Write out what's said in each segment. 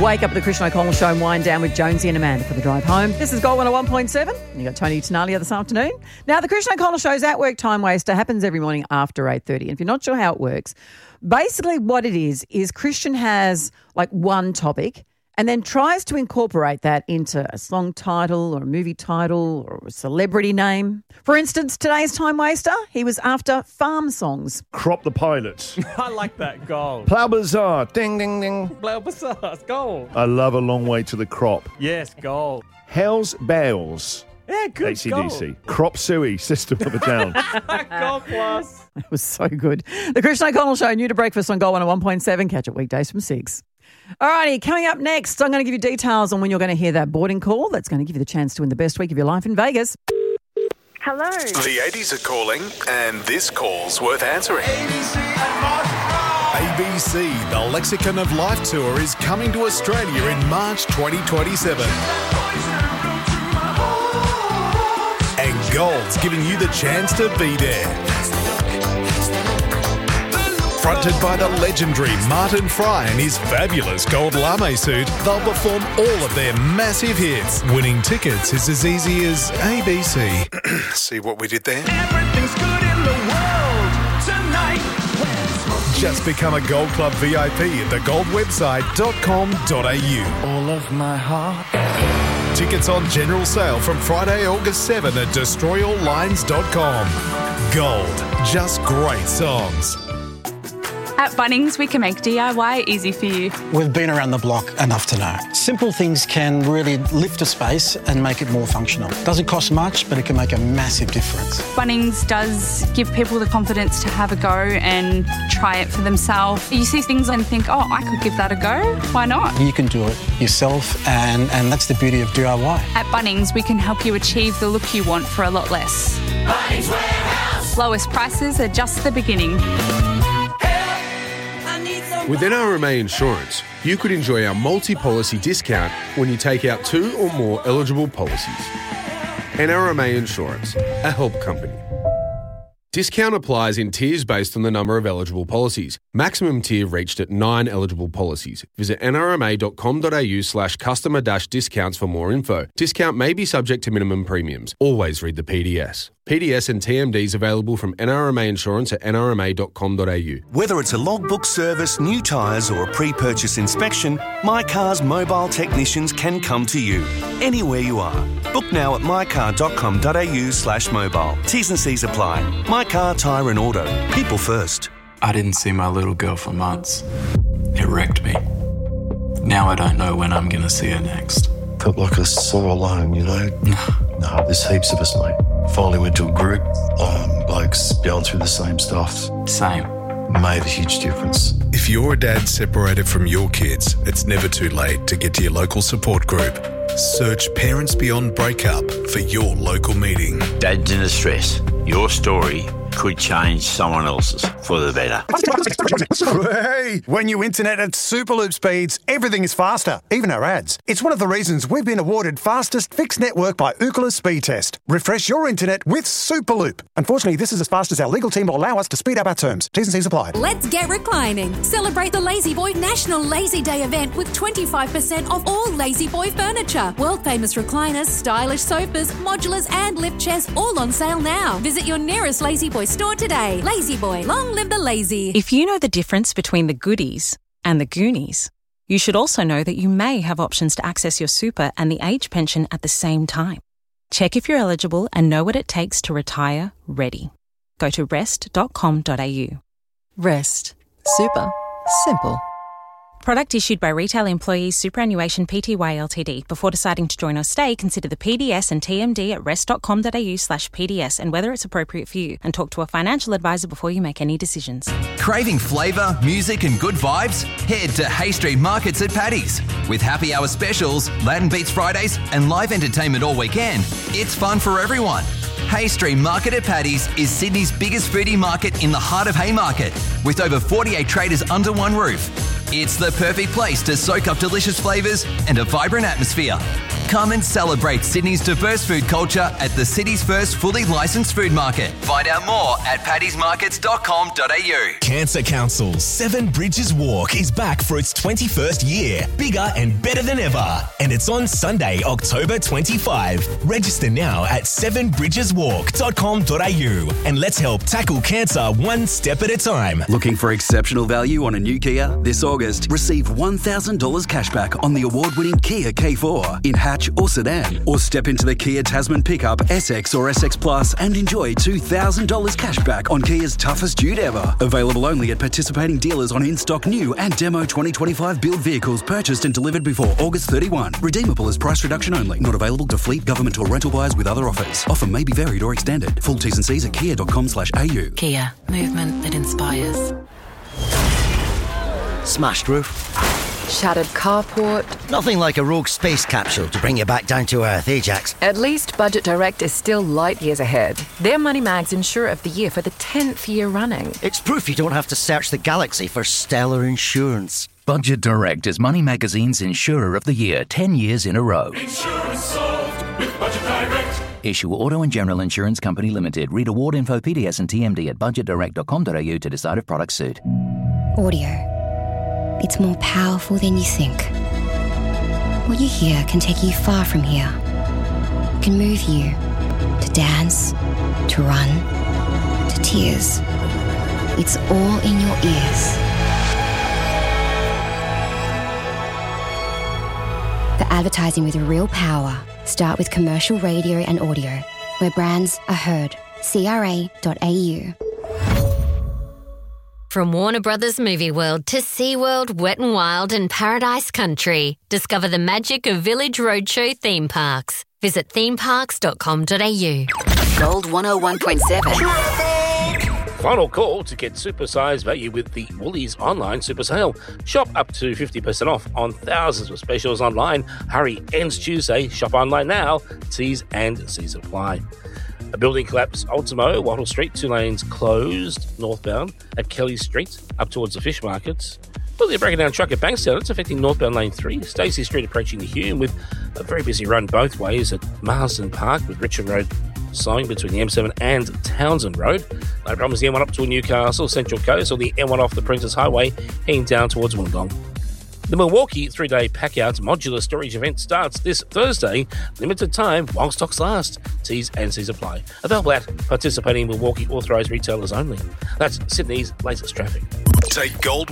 Wake up at the Christian O'Connell Show and wind down with Jonesy and Amanda for the drive home. This is Gold 101.7. You got Tony Tenalia this afternoon. Now, the Christian O'Connell Show's At Work Time Waster happens every morning after 8:30. And if you're not sure how it works, basically what it is Christian has like one topic and then tries to incorporate that into a song title or a movie title or a celebrity name. For instance, today's Time Waster, he was after farm songs. Crop the Pilots. I like that. Goal. Plough Bazaar. Ding, ding, ding. Plough Bazaar. Goal. I love A Long Way to the Crop. Yes, goal. Hell's Bells. Yeah, good. AC/DC. Crop Suey, System of a Down. Goal plus. That was so good. The Christian O'Connell Show, new to breakfast on Gold 101.7. Catch it weekdays from 6. All righty, coming up next, I'm going to give you details on when you're going to hear that boarding call. That's going to give you the chance to win the best week of your life in Vegas. Hello. The 80s are calling, and this call's worth answering. ABC, the Lexicon of Life Tour, is coming to Australia in March 2027. And Gold's giving you the chance to be there. Fronted by the legendary Martin Fry and his fabulous gold lame suit, they'll perform all of their massive hits. Winning tickets is as easy as ABC. See what we did there? Everything's good in the world tonight. Just become a Gold Club VIP at thegoldwebsite.com.au. All of my heart. Tickets on general sale from Friday, August 7 at destroyallines.com. Gold, just great songs. At Bunnings, we can make DIY easy for you. We've been around the block enough to know. Simple things can really lift a space and make it more functional. Doesn't cost much, but it can make a massive difference. Bunnings does give people the confidence to have a go and try it for themselves. You see things and think, oh, I could give that a go. Why not? You can do it yourself, and that's the beauty of DIY. At Bunnings, we can help you achieve the look you want for a lot less. Bunnings Warehouse. Lowest prices are just the beginning. With NRMA Insurance, you could enjoy our multi-policy discount when you take out 2 or more eligible policies. NRMA Insurance, a help company. Discount applies in tiers based on the number of eligible policies. Maximum tier reached at 9 eligible policies. Visit nrma.com.au/customer-discounts for more info. Discount may be subject to minimum premiums. Always read the PDS. PDS and TMDs available from NRMA Insurance at nrma.com.au. Whether it's a logbook service, new tyres or a pre-purchase inspection, My Car's mobile technicians can come to you, anywhere you are. Book now at mycar.com.au/mobile. T's and C's apply. My Car, Tyre and Auto. People first. I didn't see my little girl for months. It wrecked me. Now I don't know when I'm going to see her next. Felt like I saw alone, you know? No, there's heaps of us, mate. Finally went to a group, blokes going through the same stuff. Same. Made a huge difference. If you're a dad separated from your kids, it's never too late to get to your local support group. Search Parents Beyond Breakup for your local meeting. Dads in distress. Your story could change someone else's for the better. Hey, when you internet at Superloop speeds, everything is faster, even our ads. It's one of the reasons we've been awarded fastest fixed network by Ookla Speed Test. Refresh your internet with Superloop. Unfortunately, this is as fast as our legal team will allow us to speed up our terms. T's and C's apply. Let's get reclining. Celebrate the Lazy Boy National Lazy Day event with 25% off all Lazy Boy furniture. World famous recliners, stylish sofas, modulars and lift chairs all on sale now. Visit your nearest Lazy Boy store today. Lazy Boy, long live the lazy. If you know the difference between the goodies and the Goonies, you should also know that you may have options to access your super and the age pension at the same time. Check if you're eligible and know what it takes to retire ready. Go to rest.com.au. Rest. Super. Simple. Product issued by Retail Employees Superannuation Pty Ltd. Before deciding to join or stay, consider the PDS and TMD at rest.com.au/PDS and whether it's appropriate for you, and talk to a financial advisor before you make any decisions. Craving flavour, music and good vibes? Head to Hay Street Markets at Paddy's. With happy hour specials, Latin Beats Fridays and live entertainment all weekend, it's fun for everyone. Hay Street Market at Paddy's is Sydney's biggest foodie market in the heart of Haymarket, with over 48 traders under one roof. It's the perfect place to soak up delicious flavours and a vibrant atmosphere. Come and celebrate Sydney's diverse food culture at the city's first fully licensed food market. Find out more at paddy'smarkets.com.au. Cancer Council's Seven Bridges Walk is back for its 21st year, bigger and better than ever. And it's on Sunday, October 25. Register now at sevenbridgeswalk.com.au and let's help tackle cancer one step at a time. Looking for exceptional value on a new Kia? This August, receive $1,000 cashback on the award-winning Kia K4 in hatch or sedan, or step into the Kia Tasman pickup SX or SX Plus and enjoy $2,000 cashback on Kia's toughest dude ever. Available only at participating dealers on in-stock new and demo 2025 build vehicles purchased and delivered before August 31. Redeemable as price reduction only. Not available to fleet, government or rental buyers with other offers. Offer may be varied or extended. Full T's and C's at kia.com/au. Kia, movement that inspires. Smashed roof. Shattered carport. Nothing like a rogue space capsule to bring you back down to earth, Ajax. At least Budget Direct is still light years ahead. They're Moneymag's Insurer of the Year for the 10th year running. It's proof you don't have to search the galaxy for stellar insurance. Budget Direct is Money Magazine's Insurer of the Year 10 years in a row. Insurance solved with Budget Direct. Issue Auto and General Insurance Company Limited. Read award info, PDS and TMD at budgetdirect.com.au to decide if products suit. Audio. It's more powerful than you think. What you hear can take you far from here. It can move you to dance, to run, to tears. It's all in your ears. For advertising with real power, start with commercial radio and audio, where brands are heard. CRA.au. From Warner Brothers Movie World to SeaWorld, Wet n Wild and Paradise Country. Discover the magic of Village Roadshow theme parks. Visit themepparks.com.au. Gold 101.7. Final call to get supersized value with the Woolies online super sale. Shop up to 50% off on thousands of specials online. Hurry, ends Tuesday. Shop online now. T's and C's apply. A building collapse, Ultimo, Wattle Street, 2 lanes closed northbound at Kelly Street up towards the fish markets. Well, they're breaking down truck at Bankstown. It's affecting northbound lane 3. Stacey Street approaching the Hume with a very busy run both ways at Marsden Park with Richard Road slowing between the M7 and Townsend Road. No problems, the M1 up to Newcastle, Central Coast, or the M1 off the Princess Highway heading down towards Wollongong. The Milwaukee 3-day Pack-Out modular storage event starts this Thursday. Limited time while stocks last. T's and C's apply. Available at participating Milwaukee authorised retailers only. That's Sydney's latest traffic. Take Gold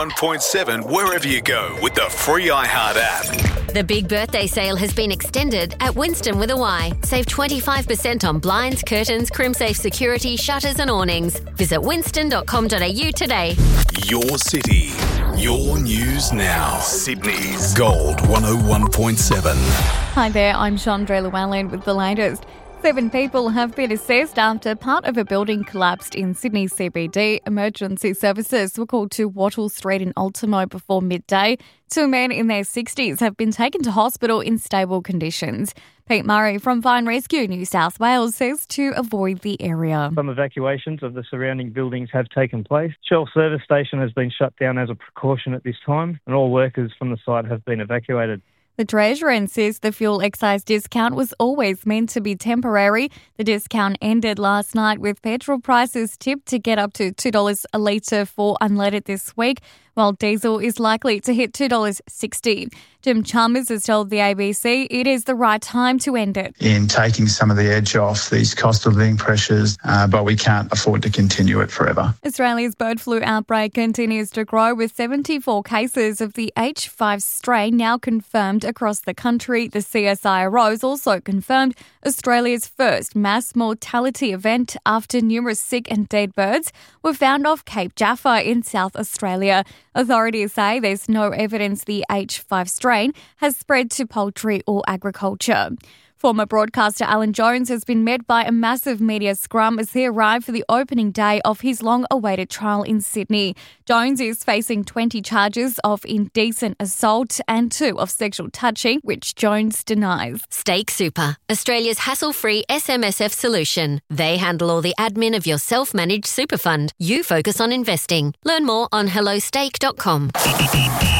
101.7 wherever you go with the free iHeart app. The big birthday sale has been extended at Winston with a Y. Save 25% on blinds, curtains, CrimSafe security, shutters and awnings. Visit winston.com.au today. Your city, your news now. Sydney's Gold 101.7. Hi there, I'm Chandra Llewellyn with the latest. 7 people have been assessed after part of a building collapsed in Sydney CBD. Emergency services were called to Wattle Street in Ultimo before midday. 2 men in their 60s have been taken to hospital in stable conditions. Pete Murray from Fire Rescue New South Wales says to avoid the area. Some evacuations of the surrounding buildings have taken place. Shell service station has been shut down as a precaution at this time, and all workers from the site have been evacuated. The Treasurer insists the fuel excise discount was always meant to be temporary. The discount ended last night with petrol prices tipped to get up to $2 a litre for unleaded this week, while diesel is likely to hit $2.60. Jim Chalmers has told the ABC it is the right time to end it. In taking some of the edge off these cost of living pressures, but we can't afford to continue it forever. Australia's bird flu outbreak continues to grow with 74 cases of the H5 strain now confirmed across the country. The CSIRO's also confirmed Australia's first mass mortality event after numerous sick and dead birds were found off Cape Jaffa in South Australia. Authorities say there's no evidence the H5 strain has spread to poultry or agriculture. Former broadcaster Alan Jones has been met by a massive media scrum as he arrived for the opening day of his long-awaited trial in Sydney. Jones is facing 20 charges of indecent assault and 2 of sexual touching, which Jones denies. Stake Super, Australia's hassle-free SMSF solution. They handle all the admin of your self-managed super fund. You focus on investing. Learn more on hellostake.com.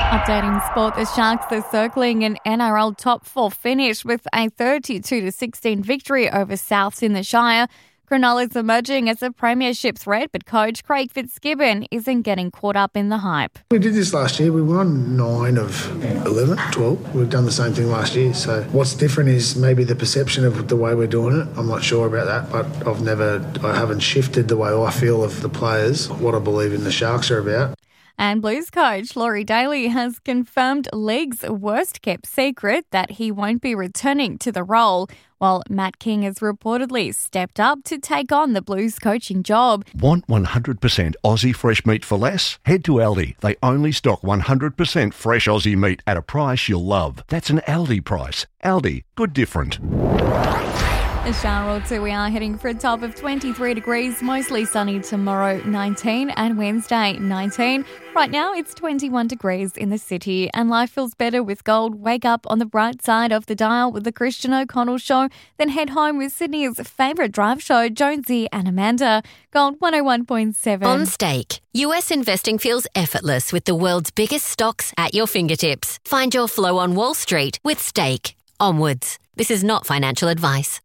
Updating sport, the Sharks are circling an NRL top 4 finish with a 32-16 victory over Souths in the Shire. Cronulla's emerging as a premiership threat, but coach Craig Fitzgibbon isn't getting caught up in the hype. We did this last year. We won 9 of 11, 12. We've done the same thing last year. So what's different is maybe the perception of the way we're doing it. I'm not sure about that, but I haven't shifted the way I feel of the players, what I believe in the Sharks are about. And Blues coach Laurie Daly has confirmed league's worst-kept secret that he won't be returning to the role, while Matt King has reportedly stepped up to take on the Blues coaching job. Want 100% Aussie fresh meat for less? Head to Aldi. They only stock 100% fresh Aussie meat at a price you'll love. That's an Aldi price. Aldi, good different. A shower or two, we are heading for a top of 23 degrees, mostly sunny tomorrow, 19, and Wednesday, 19. Right now, it's 21 degrees in the city, and life feels better with gold. Wake up on the bright side of the dial with the Christian O'Connell Show, then head home with Sydney's favourite drive show, Jonesy and Amanda. Gold 101.7. On Stake, US investing feels effortless with the world's biggest stocks at your fingertips. Find your flow on Wall Street with Stake. Onwards. This is not financial advice.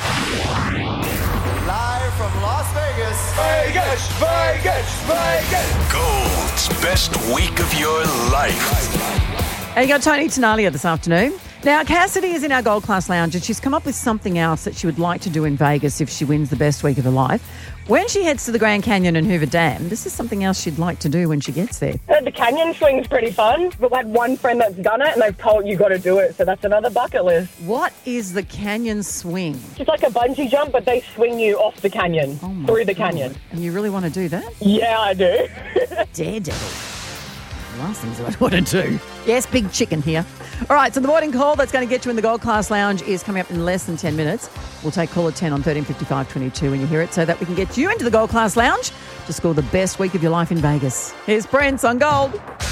Live from Las Vegas. Vegas, Vegas, Vegas. Gold's best week of your life. And you got Tony Tenalia this afternoon. Now, Cassidy is in our Gold Class Lounge and she's come up with something else that she would like to do in Vegas if she wins the best week of her life. When she heads to the Grand Canyon and Hoover Dam, this is something else she'd like to do when she gets there. The canyon swing's pretty fun. We've had one friend that's done it and they've told you got to do it, so that's another bucket list. What is the canyon swing? It's like a bungee jump, but they swing you off the canyon, through the canyon. And you really want to do that? Yeah, I do. Daredevil. Last things I want to do. Yes, big chicken here. All right, so the morning call that's going to get you in the Gold Class Lounge is coming up in less than 10 minutes. We'll take call at 10 on 135522 when you hear it so that we can get you into the Gold Class Lounge to score the best week of your life in Vegas. Here's Prince on Gold.